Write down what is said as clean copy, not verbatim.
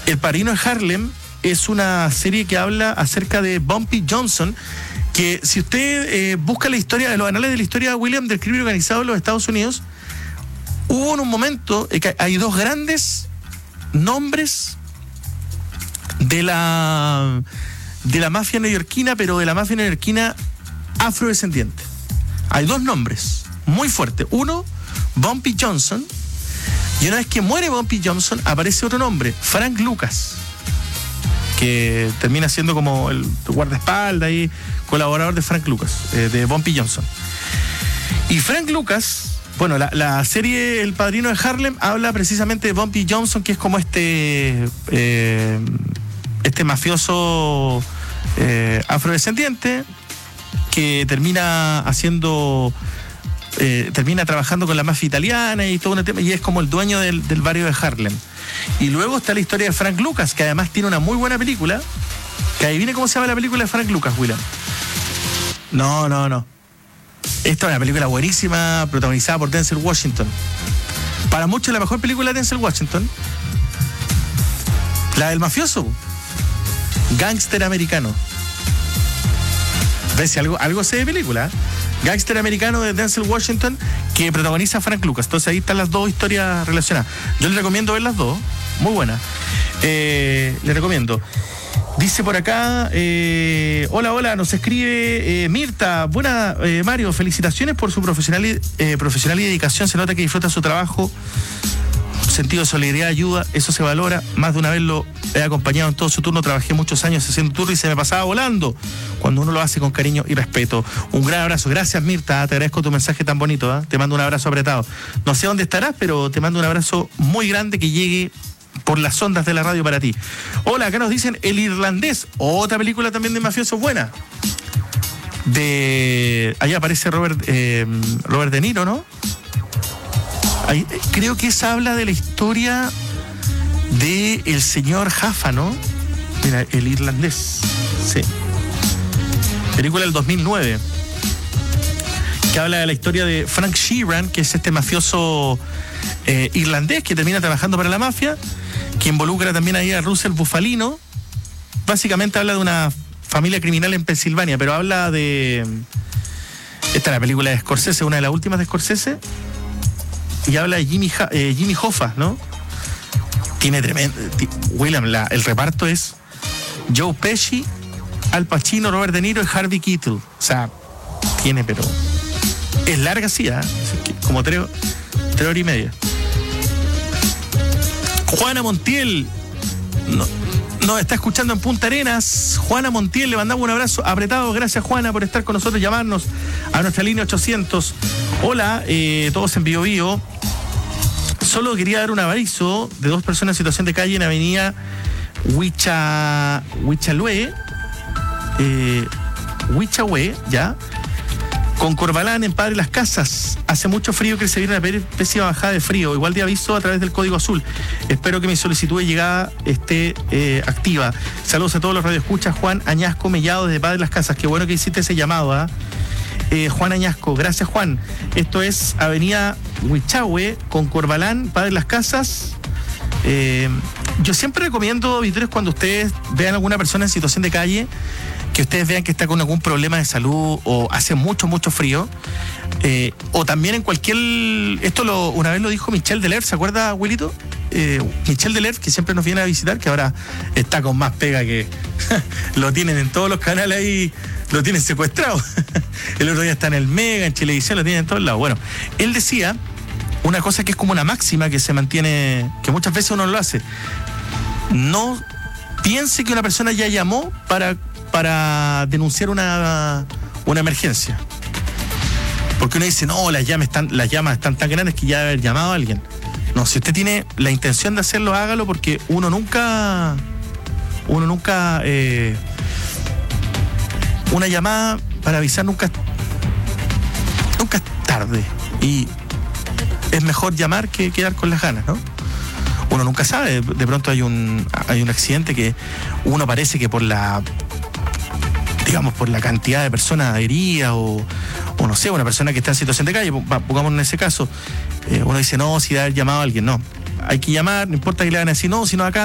El Padrino de Harlem es una serie que habla acerca de Bumpy Johnson, que si usted busca la historia de los anales de la historia de William del crimen organizado en los Estados Unidos, hubo en un momento que hay dos grandes nombres de la mafia neoyorquina, pero de la mafia neoyorquina afrodescendiente. Hay dos nombres muy fuertes. Uno, Bumpy Johnson, y una vez que muere Bumpy Johnson aparece otro nombre, Frank Lucas, que termina siendo como el guardaespaldas y colaborador de Frank Lucas, de Bumpy Johnson. Y Frank Lucas, bueno, la serie El Padrino de Harlem habla precisamente de Bumpy Johnson, que es como este mafioso afrodescendiente que termina trabajando con la mafia italiana y todo un tema, y es como el dueño del barrio de Harlem. Y luego está la historia de Frank Lucas, que además tiene una muy buena película, que adivine cómo se llama la película de Frank Lucas, William. No. Esta es una película buenísima, protagonizada por Denzel Washington. Para muchos la mejor película de Denzel Washington, la del mafioso, Gángster Americano. ¿Ves? Si algo sé de película, Gángster Americano de Denzel Washington, que protagoniza a Frank Lucas. Entonces ahí están las dos historias relacionadas. Yo les recomiendo ver las dos, muy buenas. Les recomiendo. Dice por acá, hola, nos escribe Mirta. Buena, Mario, felicitaciones por su profesional y dedicación. Se nota que disfruta su trabajo. Sentido de solidaridad, ayuda, eso se valora. Más de una vez lo he acompañado en todo su turno. Trabajé muchos años haciendo turno y se me pasaba volando cuando uno lo hace con cariño y respeto. Un gran abrazo. Gracias, Mirta. Te agradezco tu mensaje tan bonito. Te mando un abrazo apretado. No sé dónde estarás, pero te mando un abrazo muy grande que llegue por las ondas de la radio para ti. Hola, acá nos dicen El Irlandés, otra película también de mafiosos buena. Ahí aparece Robert De Niro, ¿no? Ahí, creo que esa habla de la historia de el señor Jaffa, ¿no? Mira, El Irlandés. Sí. Película del 2009. Que habla de la historia de Frank Sheeran, que es este mafioso irlandés que termina trabajando para la mafia, que involucra también ahí a Russell Bufalino. Básicamente habla de una familia criminal en Pensilvania, pero habla de... Esta es la película de Scorsese, una de las últimas de Scorsese. Y habla de Jimmy Hoffa, ¿no? Tiene tremendo... William, el reparto es Joe Pesci, Al Pacino, Robert De Niro y Harvey Keitel. O sea, tiene, pero... Es larga, sí, ¿eh? Como 3 horas y media. Juana Montiel nos está escuchando en Punta Arenas. Juana Montiel, le mandamos un abrazo apretado. Gracias, Juana, por estar con nosotros, llamarnos a nuestra línea 800. Hola, todos en Bio Bio. Solo quería dar un aviso de 2 personas en situación de calle en avenida Huichalue, ya, con Corbalán en Padre Las Casas. Hace mucho frío que se viene una pésima bajada de frío. Igual de aviso a través del código azul. Espero que mi solicitud de llegada esté activa. Saludos a todos los radioescuchas. Juan Añasco Mellado desde Padre Las Casas. Qué bueno que hiciste ese llamado, ¿ah? Juan Añasco, gracias, Juan. Esto es avenida Huichahue con Corbalán, Padre Las Casas. Yo siempre recomiendo, auditores, cuando ustedes vean a alguna persona en situación de calle, que ustedes vean que está con algún problema de salud o hace mucho frío, o también en cualquier... una vez lo dijo Michel Deler, ¿se acuerda, Wilito? Michel Deler, que siempre nos viene a visitar, que ahora está con más pega que lo tienen en todos los canales ahí, lo tienen secuestrado. El otro día está en el Mega, en Chilevisión, lo tienen en todos lados. Bueno, él decía una cosa que es como una máxima que se mantiene, que muchas veces uno lo hace. No piense que una persona ya llamó para denunciar una emergencia. Porque uno dice, no, las llamas están tan grandes que ya debe haber llamado a alguien. No, si usted tiene la intención de hacerlo, hágalo, porque uno nunca una llamada para avisar nunca es tarde. Y es mejor llamar que quedar con las ganas, ¿no? Uno nunca sabe, de pronto hay un accidente que uno parece que por la cantidad de personas heridas o no sé, una persona que está en situación de calle, pongamos en ese caso, uno dice, no, si da haber llamado a alguien, no. Hay que llamar, no importa que le hagan así, no, sino acá